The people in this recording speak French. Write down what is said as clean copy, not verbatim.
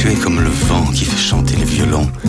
Tu es comme le vent qui fait chanter les violons.